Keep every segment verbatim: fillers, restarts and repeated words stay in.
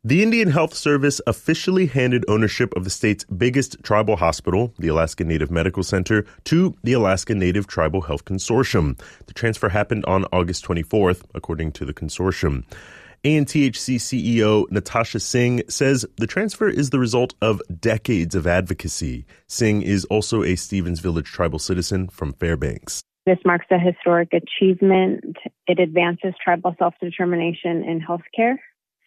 The Indian Health Service officially handed ownership of the state's biggest tribal hospital, the Alaska Native Medical Center, to the Alaska Native Tribal Health Consortium. The transfer happened on August twenty-fourth, according to the consortium. A N T H C C E O Natasha Singh says the transfer is the result of decades of advocacy. Singh is also a Stevens Village tribal citizen from Fairbanks. This marks a historic achievement. It advances tribal self-determination in healthcare,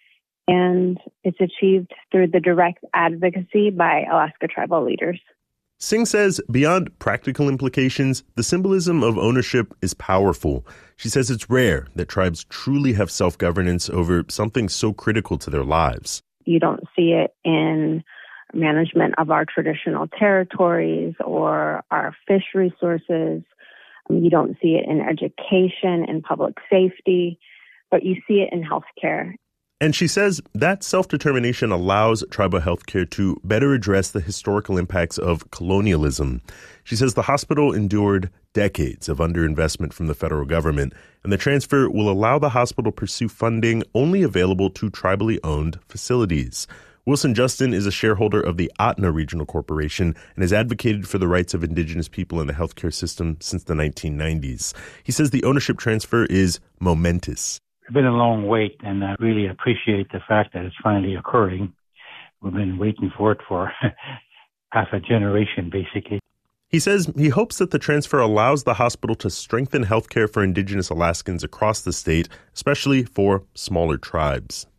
and it's achieved through the direct advocacy by Alaska tribal leaders. Singh says beyond practical implications, the symbolism of ownership is powerful. She says it's rare that tribes truly have self-governance over something so critical to their lives. You don't see it in management of our traditional territories or our fish resources. You don't see it in education and public safety, but you see it in healthcare. And she says that self-determination allows tribal healthcare to better address the historical impacts of colonialism. She says the hospital endured decades of underinvestment from the federal government, and the transfer will allow the hospital to pursue funding only available to tribally owned facilities. Wilson Justin is a shareholder of the Ahtna Regional Corporation and has advocated for the rights of Indigenous people in the healthcare system since the nineteen nineties. He says the ownership transfer is momentous. It's been a long wait, and I really appreciate the fact that it's finally occurring. We've been waiting for it for half a generation, basically. He says he hopes that the transfer allows the hospital to strengthen healthcare for Indigenous Alaskans across the state, especially for smaller tribes.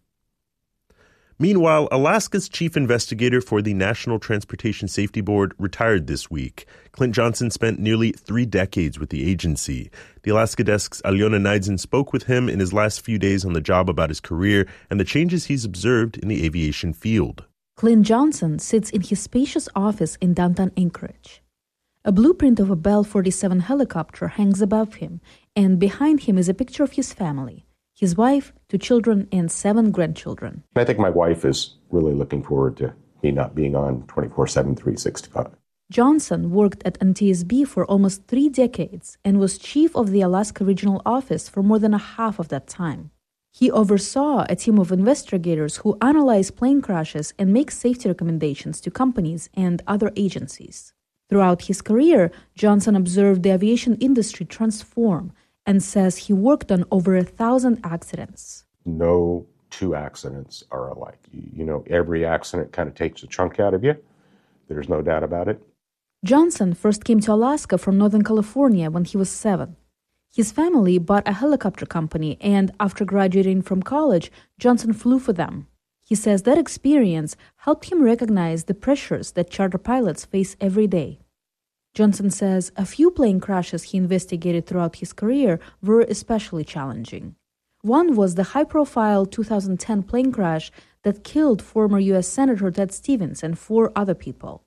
Meanwhile, Alaska's chief investigator for the National Transportation Safety Board retired this week. Clint Johnson spent nearly three decades with the agency. The Alaska Desk's Alyona Neidson spoke with him in his last few days on the job about his career and the changes he's observed in the aviation field. Clint Johnson sits in his spacious office in downtown Anchorage. A blueprint of a Bell forty-seven helicopter hangs above him, and behind him is a picture of his family. His wife, two children, and seven grandchildren. I think my wife is really looking forward to me not being on twenty-four seven, three sixty-five. Johnson worked at N T S B for almost three decades and was chief of the Alaska Regional Office for more than a half of that time. He oversaw a team of investigators who analyze plane crashes and make safety recommendations to companies and other agencies. Throughout his career, Johnson observed the aviation industry transform and says he worked on over a thousand accidents. No two accidents are alike. You know, every accident kind of takes a chunk out of you. There's no doubt about it. Johnson first came to Alaska from Northern California when he was seven. His family bought a helicopter company, and after graduating from college, Johnson flew for them. He says that experience helped him recognize the pressures that charter pilots face every day. Johnson says a few plane crashes he investigated throughout his career were especially challenging. One was the high-profile two thousand ten plane crash that killed former U S Senator Ted Stevens and four other people.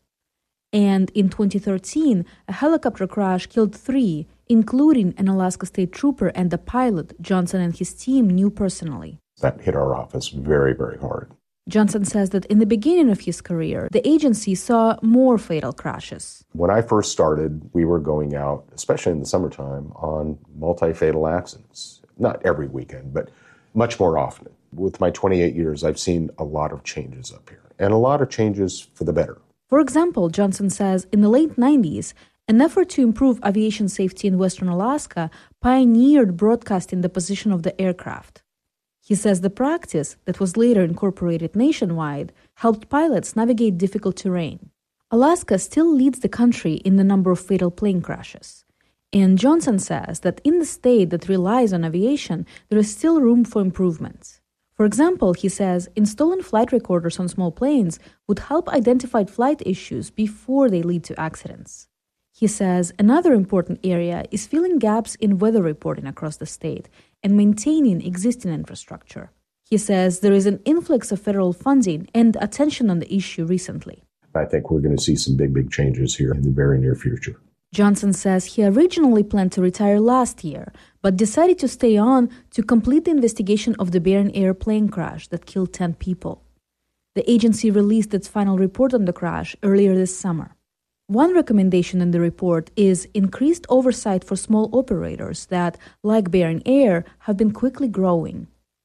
And in twenty thirteen, a helicopter crash killed three, including an Alaska State Trooper and a pilot Johnson and his team knew personally. That hit our office very, very hard. Johnson says that in the beginning of his career, the agency saw more fatal crashes. When I first started, we were going out, especially in the summertime, on multi-fatal accidents. Not every weekend, but much more often. With my twenty-eight years, I've seen a lot of changes up here, and a lot of changes for the better. For example, Johnson says in the late nineties, an effort to improve aviation safety in Western Alaska pioneered broadcasting the position of the aircraft. He says the practice, that was later incorporated nationwide, helped pilots navigate difficult terrain. Alaska still leads the country in the number of fatal plane crashes. And Johnson says that in the state that relies on aviation, there is still room for improvements. For example, he says installing flight recorders on small planes would help identify flight issues before they lead to accidents. He says another important area is filling gaps in weather reporting across the state and maintaining existing infrastructure. He says there is an influx of federal funding and attention on the issue recently. I think we're going to see some big, big changes here in the very near future. Johnson says he originally planned to retire last year, but decided to stay on to complete the investigation of the Bering Air plane crash that killed ten people. The agency released its final report on the crash earlier this summer. One recommendation in the report is increased oversight for small operators that, like Bering Air, have been quickly growing.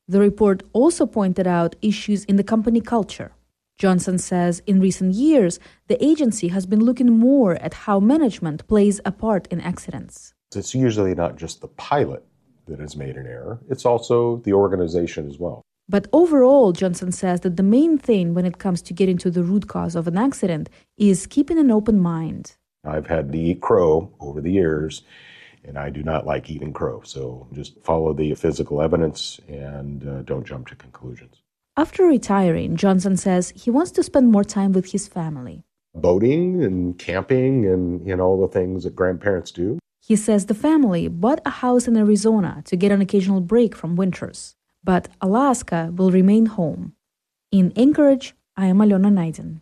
The report also pointed out issues in the company culture. Johnson says in recent years, the agency has been looking more at how management plays a part in accidents. It's usually not just the pilot that has made an error, it's also the organization as well. But overall, Johnson says that the main thing when it comes to getting to the root cause of an accident is keeping an open mind. I've had to eat crow over the years, and I do not like eating crow. So just follow the physical evidence and uh, don't jump to conclusions. After retiring, Johnson says he wants to spend more time with his family. Boating and camping and, you know, all the things that grandparents do. He says the family bought a house in Arizona to get an occasional break from winters. But Alaska will remain home. In Anchorage, I am Alona Naidin.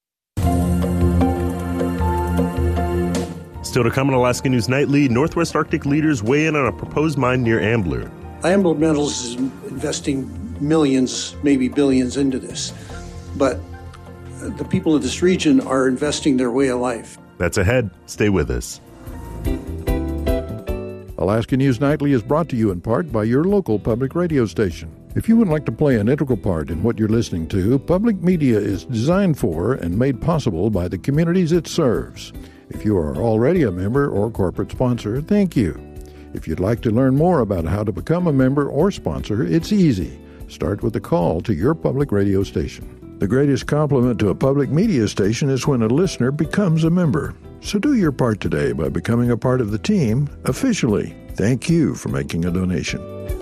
Still to come on Alaska News Nightly, Northwest Arctic leaders weigh in on a proposed mine near Ambler. Ambler Metals is investing millions, maybe billions into this. But the people of this region are investing their way of life. That's ahead. Stay with us. Alaska News Nightly is brought to you in part by your local public radio station. If you would like to play an integral part in what you're listening to, public media is designed for and made possible by the communities it serves. If you are already a member or corporate sponsor, thank you. If you'd like to learn more about how to become a member or sponsor, it's easy. Start with a call to your public radio station. The greatest compliment to a public media station is when a listener becomes a member. So do your part today by becoming a part of the team officially. Thank you for making a donation.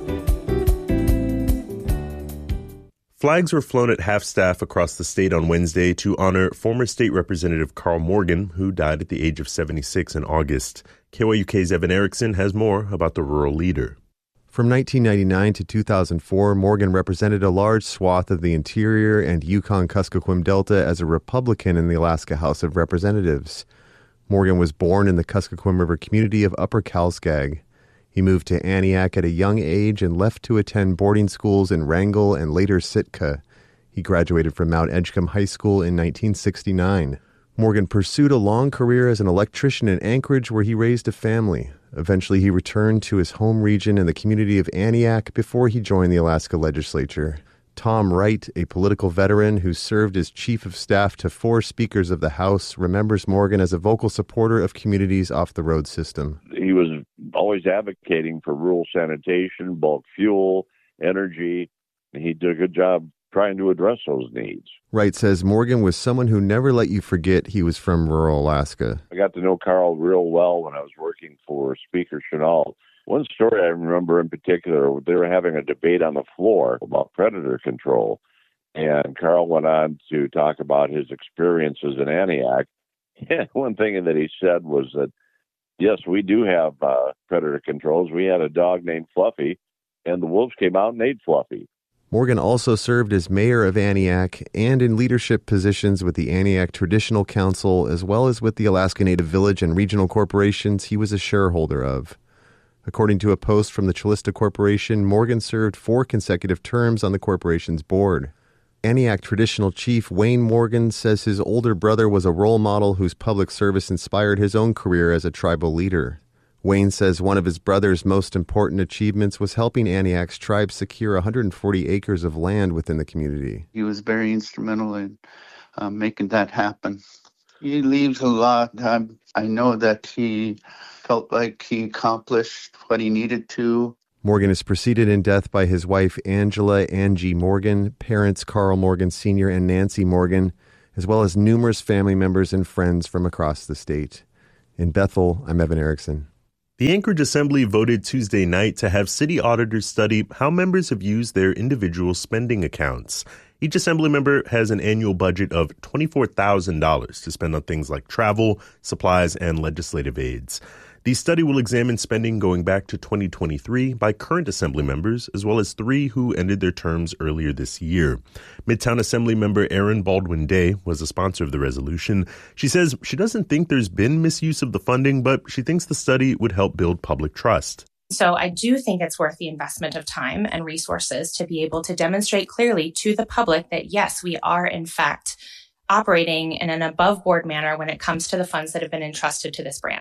Flags were flown at half-staff across the state on Wednesday to honor former State Representative Carl Morgan, who died at the age of seventy-six in August. K Y U K's Evan Erickson has more about the rural leader. From nineteen ninety-nine to two thousand four, Morgan represented a large swath of the interior and Yukon-Kuskokwim Delta as a Republican in the Alaska House of Representatives. Morgan was born in the Kuskokwim River community of Upper Kalskag. He moved to Aniak at a young age and left to attend boarding schools in Wrangell and later Sitka. He graduated from Mount Edgecombe High School in nineteen sixty-nine. Morgan pursued a long career as an electrician in Anchorage, where he raised a family. Eventually, he returned to his home region in the community of Aniak before he joined the Alaska legislature. Tom Wright, a political veteran who served as chief of staff to four speakers of the House, remembers Morgan as a vocal supporter of communities off the road system. He was always advocating for rural sanitation, bulk fuel, energy. He did a good job trying to address those needs. Wright says Morgan was someone who never let you forget he was from rural Alaska. I got to know Carl real well when I was working for Speaker Chennault. One story I remember in particular, they were having a debate on the floor about predator control, and Carl went on to talk about his experiences in Aniak. And one thing that he said was that, yes, we do have uh, predator controls. We had a dog named Fluffy, and the wolves came out and ate Fluffy. Morgan also served as mayor of Aniak and in leadership positions with the Aniak Traditional Council, as well as with the Alaska Native Village and regional corporations he was a shareholder of. According to a post from the Chilista Corporation, Morgan served four consecutive terms on the corporation's board. Aniak Traditional Chief Wayne Morgan says his older brother was a role model whose public service inspired his own career as a tribal leader. Wayne says one of his brother's most important achievements was helping Aniak's tribe secure one hundred forty acres of land within the community. He was very instrumental in uh, making that happen. He leaves a lot. Um, I know that he felt like he accomplished what he needed to. Morgan is preceded in death by his wife, Angela Angie Morgan, parents Carl Morgan Senior and Nancy Morgan, as well as numerous family members and friends from across the state. In Bethel, I'm Evan Erickson. The Anchorage Assembly voted Tuesday night to have city auditors study how members have used their individual spending accounts. Each Assembly member has an annual budget of twenty-four thousand dollars to spend on things like travel, supplies, and legislative aids. The study will examine spending going back to twenty twenty-three by current Assembly members, as well as three who ended their terms earlier this year. Midtown Assembly member Erin Baldwin-Day was a sponsor of the resolution. She says she doesn't think there's been misuse of the funding, but she thinks the study would help build public trust. So I do think it's worth the investment of time and resources to be able to demonstrate clearly to the public that, yes, we are, in fact, operating in an above-board manner when it comes to the funds that have been entrusted to this branch.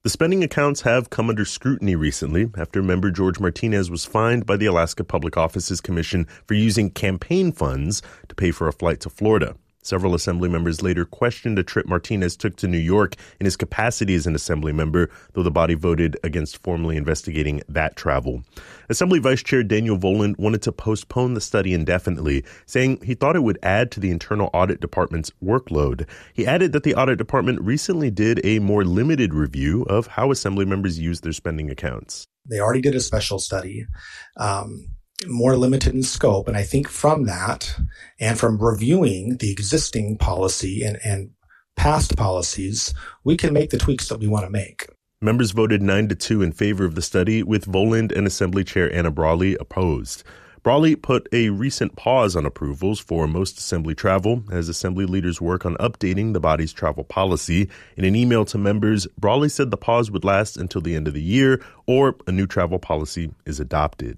The spending accounts have come under scrutiny recently after member George Martinez was fined by the Alaska Public Offices Commission for using campaign funds to pay for a flight to Florida. Several assembly members later questioned a trip Martinez took to New York in his capacity as an assembly member, though the body voted against formally investigating that travel. Assembly Vice Chair Daniel Voland wanted to postpone the study indefinitely, saying he thought it would add to the Internal Audit Department's workload. He added that the Audit Department recently did a more limited review of how assembly members use their spending accounts. They already did a special study. Um, more limited in scope. And I think from that and from reviewing the existing policy and, and past policies, we can make the tweaks that we want to make. Members voted nine to two in favor of the study, with Voland and Assembly Chair Anna Brawley opposed. Brawley put a recent pause on approvals for most assembly travel as assembly leaders work on updating the body's travel policy. In an email to members, Brawley said the pause would last until the end of the year or a new travel policy is adopted.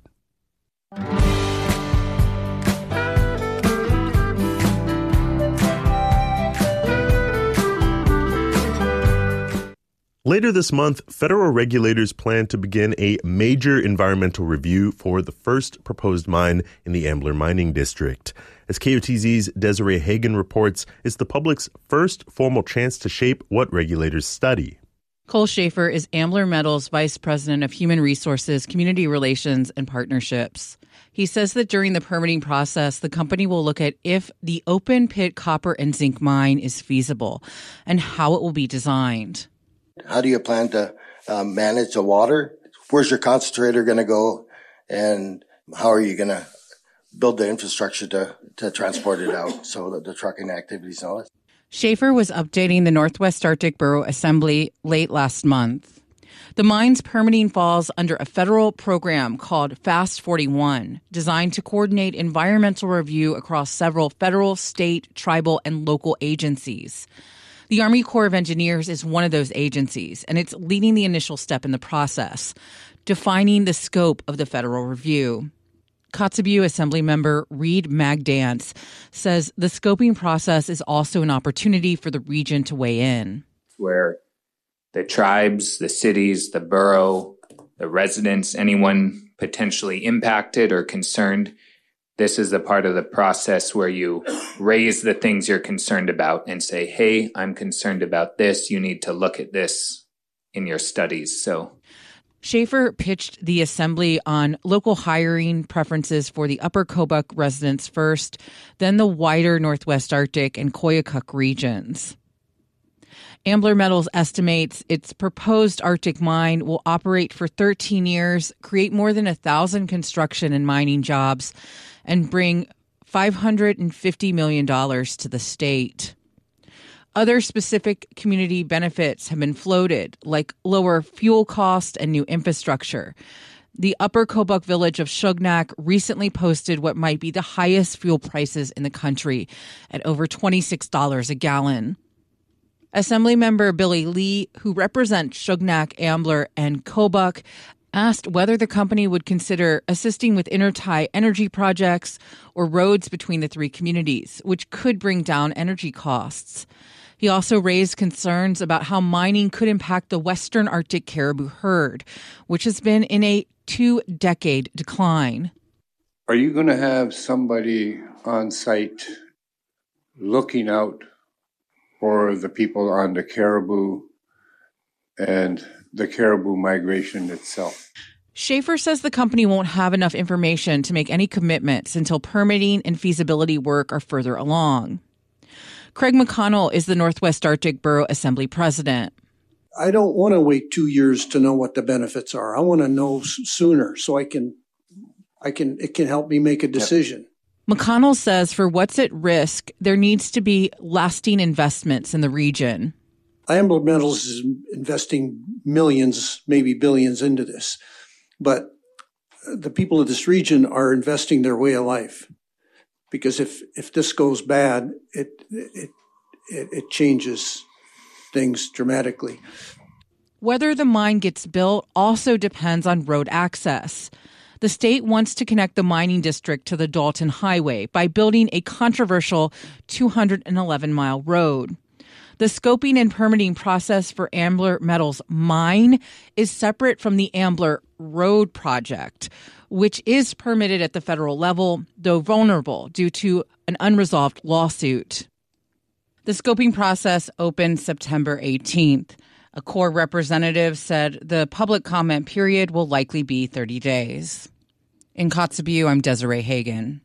Later this month, federal regulators plan to begin a major environmental review for the first proposed mine in the Ambler Mining District. As K O T Z's Desiree Hagen reports, it's the public's first formal chance to shape what regulators study. Cole Schaefer is Ambler Metals Vice President of Human Resources, Community Relations, and Partnerships. He says that during the permitting process, the company will look at if the open pit copper and zinc mine is feasible and how it will be designed. How do you plan to um, manage the water? Where's your concentrator going to go? And how are you going to build the infrastructure to, to transport it out? So that the trucking activities and all that. Schaefer was updating the Northwest Arctic Borough Assembly late last month. The mine's permitting falls under a federal program called FAST forty-one, designed to coordinate environmental review across several federal, state, tribal, and local agencies. The Army Corps of Engineers is one of those agencies, and it's leading the initial step in the process, defining the scope of the federal review. Kotzebue Assemblymember Reed Magdance says the scoping process is also an opportunity for the region to weigh in. Where the tribes, the cities, the borough, the residents, anyone potentially impacted or concerned, this is the part of the process where you raise the things you're concerned about and say, hey, I'm concerned about this. You need to look at this in your studies. So Schaefer pitched the assembly on local hiring preferences for the Upper Kobuk residents first, then the wider Northwest Arctic and Koyukuk regions. Ambler Metals estimates its proposed Arctic mine will operate for thirteen years, create more than one thousand construction and mining jobs, and bring five hundred fifty million dollars to the state. Other specific community benefits have been floated, like lower fuel cost and new infrastructure. The Upper Kobuk village of Shugnak recently posted what might be the highest fuel prices in the country at over twenty-six dollars a gallon. Assemblymember Billy Lee, who represents Shugnak, Ambler, and Kobuk, asked whether the company would consider assisting with intertie energy projects or roads between the three communities, which could bring down energy costs. He also raised concerns about how mining could impact the Western Arctic caribou herd, which has been in a two-decade decline. Are you going to have somebody on site looking out for the people on the caribou and the caribou migration itself? Schaefer says the company won't have enough information to make any commitments until permitting and feasibility work are further along. Craig McConnell is the Northwest Arctic Borough Assembly president. I don't want to wait two years to know what the benefits are. I want to know s- sooner so I can, I can, it can help me make a decision. McConnell says for what's at risk, there needs to be lasting investments in the region. Ambler Metals is investing millions, maybe billions into this, but the people of this region are investing their way of life. Because if, if this goes bad, it, it it it changes things dramatically. Whether the mine gets built also depends on road access. The state wants to connect the mining district to the Dalton Highway by building a controversial two hundred eleven mile road. The scoping and permitting process for Ambler Metals mine is separate from the Ambler Road project, which is permitted at the federal level, though vulnerable due to an unresolved lawsuit. The scoping process opened September eighteenth. A Corps representative said the public comment period will likely be thirty days. In Kotzebue, I'm Desiree Hagen.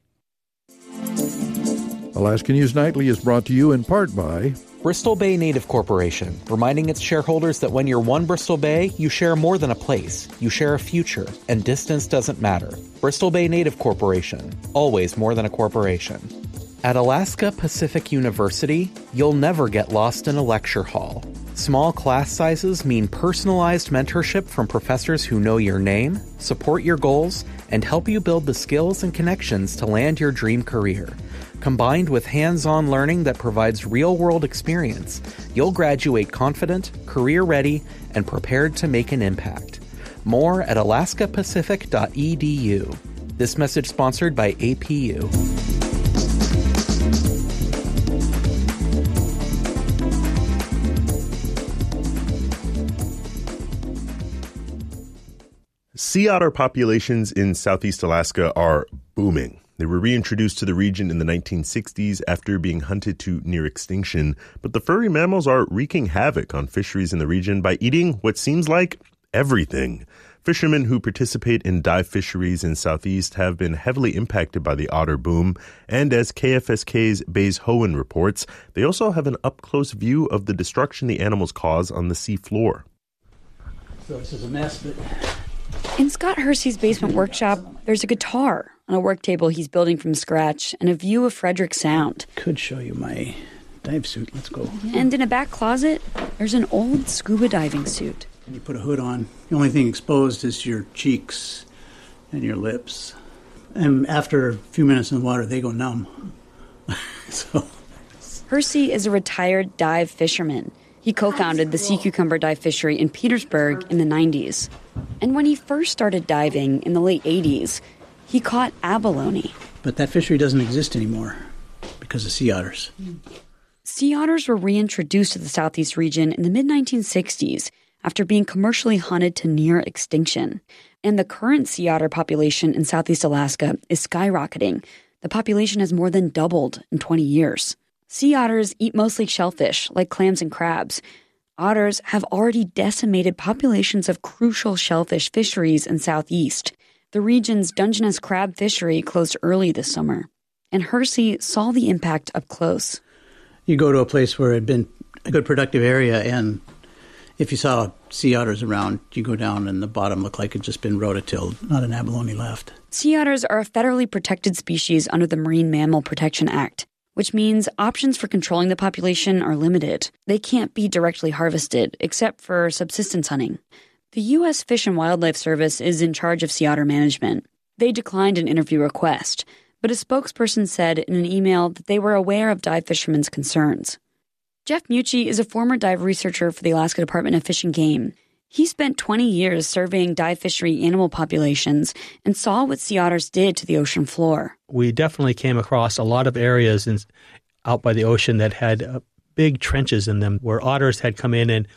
Alaska News Nightly is brought to you in part by Bristol Bay Native Corporation, reminding its shareholders that when you're one Bristol Bay, you share more than a place. You share a future, and distance doesn't matter. Bristol Bay Native Corporation, always more than a corporation. At Alaska Pacific University, you'll never get lost in a lecture hall. Small class sizes mean personalized mentorship from professors who know your name, support your goals, and help you build the skills and connections to land your dream career. Combined with hands-on learning that provides real-world experience, you'll graduate confident, career-ready, and prepared to make an impact. More at alaska pacific dot e d u. This message sponsored by A P U. Sea otter populations in Southeast Alaska are booming. They were reintroduced to the region in the nineteen sixties after being hunted to near extinction, but the furry mammals are wreaking havoc on fisheries in the region by eating what seems like everything. Fishermen who participate in dive fisheries in Southeast have been heavily impacted by the otter boom, and as K F S K's Baze Hohen reports, they also have an up-close view of the destruction the animals cause on the sea floor. So this is a mess, but... In Scott Hersey's basement workshop, there's a guitar on a work table he's building from scratch and a view of Frederick Sound. Could show you my dive suit. Let's go. And in a back closet, there's an old scuba diving suit. And you put a hood on. The only thing exposed is your cheeks and your lips. And after a few minutes in the water, they go numb. so. Hersey is a retired dive fisherman. He co-founded the Sea Cucumber Dive Fishery in Petersburg in the nineties. And when he first started diving in the late eighties, he caught abalone. But that fishery doesn't exist anymore because of sea otters. Sea otters were reintroduced to the Southeast region in the mid nineteen sixties after being commercially hunted to near extinction. And the current sea otter population in Southeast Alaska is skyrocketing. The population has more than doubled in twenty years. Sea otters eat mostly shellfish, like clams and crabs. Otters have already decimated populations of crucial shellfish fisheries in Southeast. The region's Dungeness crab fishery closed early this summer, and Hersey saw the impact up close. You go to a place where it had been a good productive area, and if you saw sea otters around, you go down and the bottom looked like it had just been rototilled, not an abalone left. Sea otters are a federally protected species under the Marine Mammal Protection Act, which means options for controlling the population are limited. They can't be directly harvested, except for subsistence hunting. The U S Fish and Wildlife Service is in charge of sea otter management. They declined an interview request, but a spokesperson said in an email that they were aware of dive fishermen's concerns. Jeff Mucci is a former dive researcher for the Alaska Department of Fish and Game. He spent twenty years surveying dive fishery animal populations and saw what sea otters did to the ocean floor. We definitely came across a lot of areas in, out by the ocean that had uh, big trenches in them where otters had come in and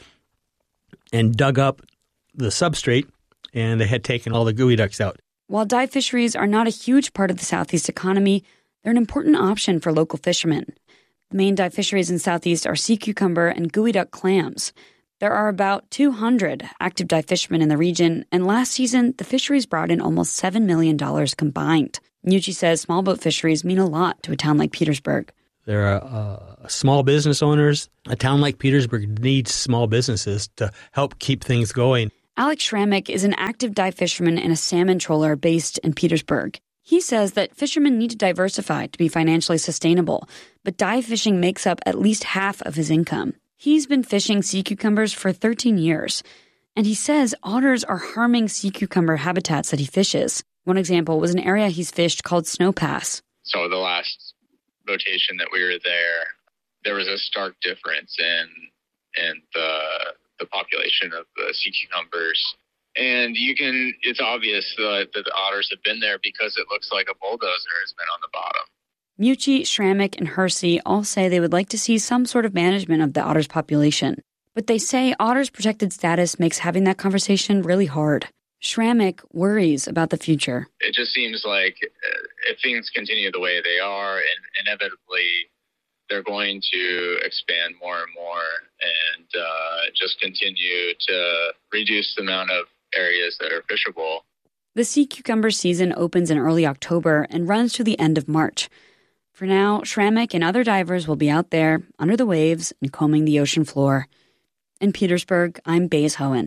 and dug up the substrate, and they had taken all the geoducks out. While dive fisheries are not a huge part of the Southeast economy, they're an important option for local fishermen. The main dive fisheries in Southeast are sea cucumber and geoduck clams. There are about two hundred active dive fishermen in the region, and last season, the fisheries brought in almost seven million dollars combined. Nucci says small boat fisheries mean a lot to a town like Petersburg. There are uh, small business owners. A town like Petersburg needs small businesses to help keep things going. Alex Schrammick is an active dive fisherman and a salmon troller based in Petersburg. He says that fishermen need to diversify to be financially sustainable, but dive fishing makes up at least half of his income. He's been fishing sea cucumbers for thirteen years, and he says otters are harming sea cucumber habitats that he fishes. One example was an area he's fished called Snow Pass. So the last rotation that we were there, there was a stark difference in in the the population of the sea cucumbers. And you can, it's obvious that, that the otters have been there because it looks like a bulldozer has been on the bottom. Mucci, Schrammick, and Hersey all say they would like to see some sort of management of the otter's population. But they say otters' protected status makes having that conversation really hard. Schrammick worries about the future. It just seems like if things continue the way they are, and inevitably they're going to expand more and more and uh, just continue to reduce the amount of areas that are fishable. The sea cucumber season opens in early October and runs to the end of March. For now, Schrammick and other divers will be out there under the waves and combing the ocean floor. In Petersburg, I'm Baze Hohen.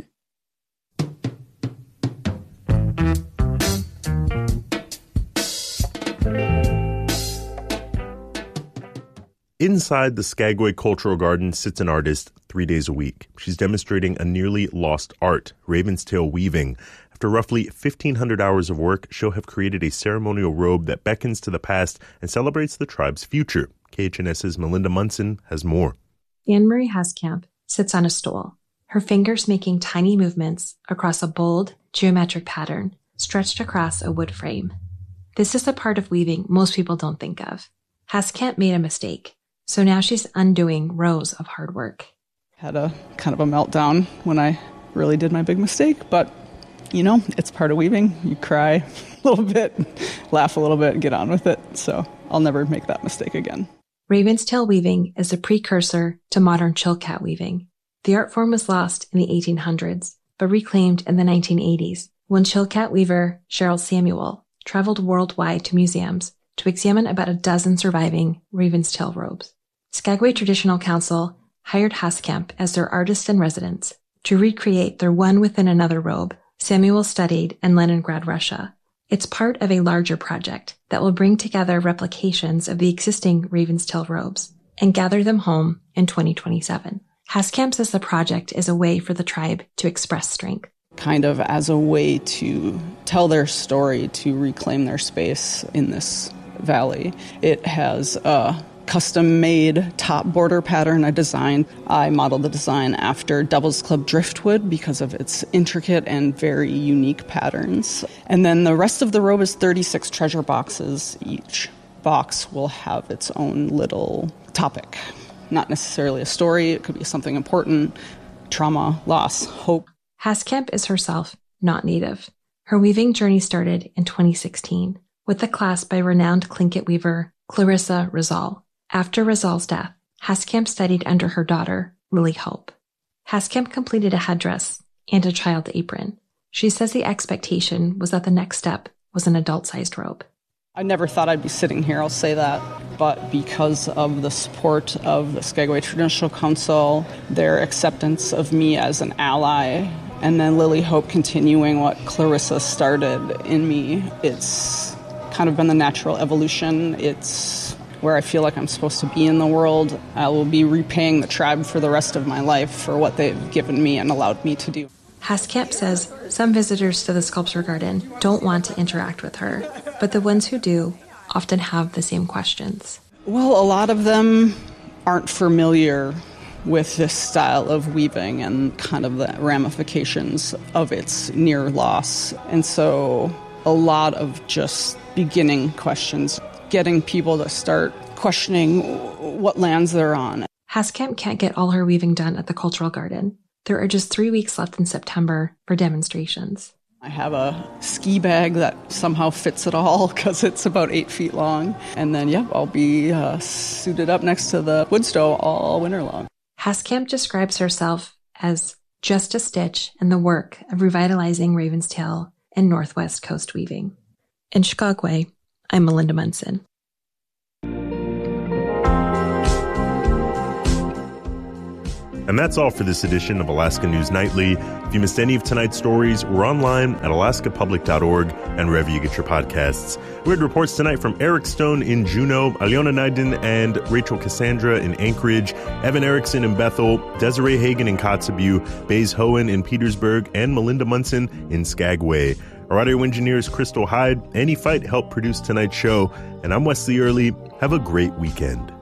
Inside the Skagway Cultural Garden sits an artist three days a week. She's demonstrating a nearly lost art, Raven's Tail weaving. After roughly fifteen hundred hours of work, she'll have created a ceremonial robe that beckons to the past and celebrates the tribe's future. K H N S's Melinda Munson has more. Anne-Marie Haskamp sits on a stool, her fingers making tiny movements across a bold, geometric pattern stretched across a wood frame. This is the part of weaving most people don't think of. Haskamp made a mistake, so now she's undoing rows of hard work. Had a kind of a meltdown when I really did my big mistake, but you know, it's part of weaving. You cry a little bit, laugh a little bit, get on with it. So I'll never make that mistake again. Raven's Tail weaving is a precursor to modern chilkat weaving. The art form was lost in the eighteen hundreds, but reclaimed in the nineteen eighties when chilkat weaver Cheryl Samuel traveled worldwide to museums to examine about a dozen surviving Raven's Tail robes. Skagway Traditional Council hired Haskamp as their artist in residence to recreate their one-within-another robe Samuel studied in Leningrad, Russia. It's part of a larger project that will bring together replications of the existing Raven's Tail robes and gather them home in twenty twenty-seven. Haskamp says the project is a way for the tribe to express strength. Kind of as a way to tell their story, to reclaim their space in this valley. It has a custom-made top border pattern I designed. I modeled the design after Devil's Club driftwood because of its intricate and very unique patterns. And then the rest of the robe is thirty-six treasure boxes. Each box will have its own little topic. Not necessarily a story, it could be something important, trauma, loss, hope. Haskamp is herself not Native. Her weaving journey started in twenty sixteen with a class by renowned Tlingit weaver Clarissa Rizal. After Rizal's death, Haskamp studied under her daughter, Lily Hope. Haskamp completed a headdress and a child apron. She says the expectation was that the next step was an adult-sized robe. I never thought I'd be sitting here, I'll say that. But because of the support of the Skagway Traditional Council, their acceptance of me as an ally, and then Lily Hope continuing what Clarissa started in me, it's kind of been the natural evolution. It's where I feel like I'm supposed to be in the world. I will be repaying the tribe for the rest of my life for what they've given me and allowed me to do. Haskamp says some visitors to the sculpture garden don't want to interact with her, but the ones who do often have the same questions. Well, a lot of them aren't familiar with this style of weaving and kind of the ramifications of its near loss. And so a lot of just beginning questions, getting people to start questioning what lands they're on. Haskamp can't get all her weaving done at the cultural garden. There are just three weeks left in September for demonstrations. I have a ski bag that somehow fits it all because it's about eight feet long. And then, yep, I'll be uh, suited up next to the wood stove all winter long. Haskamp describes herself as just a stitch in the work of revitalizing Raven's Tail and Northwest Coast weaving. In Skagway, I'm Melinda Munson. And that's all for this edition of Alaska News Nightly. If you missed any of tonight's stories, we're online at alaska public dot org and wherever you get your podcasts. We had reports tonight from Eric Stone in Juneau, Aliona Naiden and Rachel Cassandra in Anchorage, Evan Erickson in Bethel, Desiree Hagen in Kotzebue, Baze Hohen in Petersburg, and Melinda Munson in Skagway. Our audio engineers Crystal Hyde, Annie Fight helped produce tonight's show, and I'm Wesley Early. Have a great weekend.